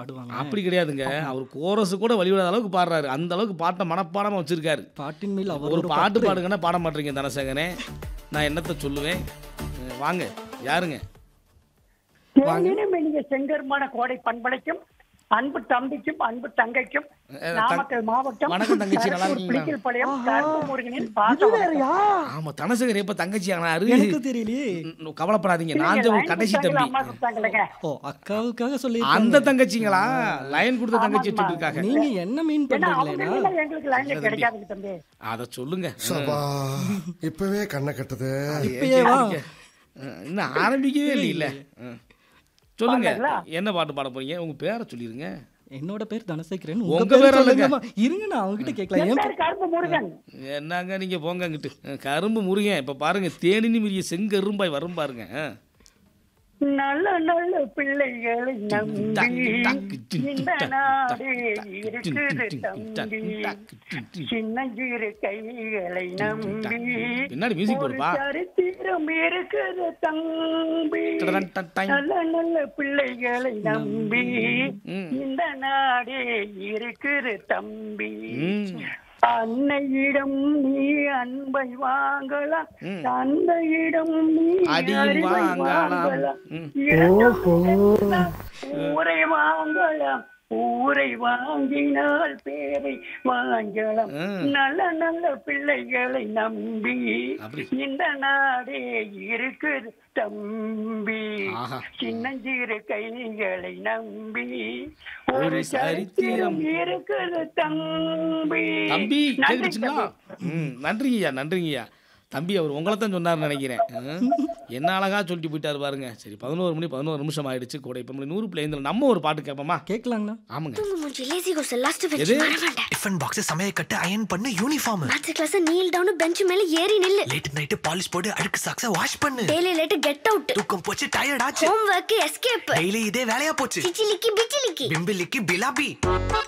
பாடுவாங்க. அப்படி கிடையாதுங்க. அவர் கோரஸ் கூட வழிவிடாத அளவுக்கு பாடுறாரு. அந்த அளவுக்கு பாட்டை மனப்பாடமா வச்சிருக்காரு. பாட்டின் மேல் ஒரு அவரோட பாட்டு பற்று. பாடுங்கன்னா பாட மாட்டீங்க தனசேகரே. நான் என்னத்த சொல்லுவேன்? வாங்க. யாருங்க? தேனினும் செங்கருமான கோடை பண்பலைக்கும் அன்பு தம்பிக்கும் அன்பு தங்கைக்கும் நாமக்கல் மாவட்டம் வணக்கம் தங்கச்சி, நல்லா இருக்கீங்களா? புலிக்கல்பாளையம் கருப்பு முருகனின் பாசம் ஆமா, தனசேகர் எப்ப தங்கச்சி ஆனாரு? எனக்கு தெரியலையே. கவலைப்படாதீங்க, நான் தான் உங்க கடைசி தம்பி. அம்மா கொடுத்தாங்களேங்க. ஓ, அக்காவுக்காக சொல்லி அந்த தங்கச்சிங்களா? லைன் கொடுத்த தங்கச்சி சொல்லிருக்காங்க. நீங்க என்ன மீன் ஏன்னா அவங்க பண்றீங்களா? இல்லைன்னா எங்களுக்கு லைன்ல கிடைக்காதுங்க தம்பி. அத சொல்லுங்க. சபா இப்பவே கண்ணை கட்டுது. இப்பயே வா. இன்னும் ஆரம்பிக்கவே இல்ல. சொல்லுங்க, பாடுங்களா? என்ன பாட்டு பாட போறீங்க? உங்க பேரை சொல்லிருங்க. என்னோட பேர் தனசேகரன். உங்க உங்க பேர் பேர் இல்லைங்க. சொல்லுங்கம்மா. இருங்க, நான் அவங்ககிட்ட கேட்கலாம். என் ஏன் பேர் கருப்பு முருகன். என்னங்க நீங்க போங்க அங்கிட்டு. கரும்பு முருகன் இப்ப பாருங்க, தேனினி மிரிய செங்கரும்பாய் வரும் பாருங்க. நல்ல நல்ல பிள்ளைகளை நம்பி இந்த நாடே இருக்குது தம்பி. சின்னஞ்சிறு கைகளை நம்பி பின்னாடி மியூசிக் ஒரு போடுப்பா. சரித்திரம் இருக்குது தம்பி. நல்ல நல்ல பிள்ளைகளை நம்பி இந்த நாடே இருக்குது தம்பி. அன்னையிடம் நீ அன்பை வாங்கலாம், தந்தையிடம் நீ அடியும் அறிவை வாங்கலாம். வாங்கலாம். ஊரை வாங்கலாம், ஊரை வாங்கினால் பேரை வாங்கலாம். நல்ல நல்ல பிள்ளைகளை நம்பி அப்படி. இந்த நாடே இருக்குது தம்பி. ஆஹா. சின்னஞ்சிறு கைகளை நம்பி ஒரு ஒரு சரித்திரம் சரித்திரம் இருக்குது தம்பி. தம்பி நன்றி கேட்டுச்சுங்களா? தம்பி. நன்றிங்கய்யா, நன்றிங்கய்யா. தம்பி அவர் உங்களை தான் சொன்னார்னு நினைக்கிறேன். என்ன அழகா சொல்லிட்டு போயிட்டாரு பாருங்க. சரி, 11 மணி 11 நிமிஷம் ஆயிடுச்சு. கூட இப்போ 100.5 நம்ம ஒரு பாட்டு கேட்போமா? கேட்கலாங்களா? ஆமாங்க. எது? டிஃபன் பாக்ஸ் சமையல் கட்டு அயன் பண்ணு uniform maths class kneel down bench மேல ஏறி நில்லு. லேட் நைட் பாலிஷ் போட்டு அழுக்கு சாக்ஸ வாஷ் பண்ணு. Daily late get out. தூக்கம் போச்சு, டயர்ட் ஆச்சு. Home work escape. டெய்லி இதே வேலையா போச்சு. சிச்சிலிக்கி பிச்சிலிக்கி. பிம்பிலிக்கு பிலாபி.